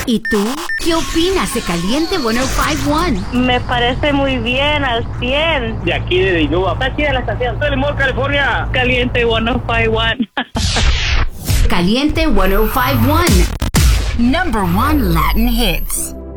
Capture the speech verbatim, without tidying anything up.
¿Y tú? ¿Qué opinas de Caliente ciento cinco punto uno? Me parece muy bien, al cien. De aquí de Dinúa. Está aquí de la estación. De Limón, California. Caliente ciento cincuenta y uno. Caliente ciento cinco punto uno. Number one Latin hits.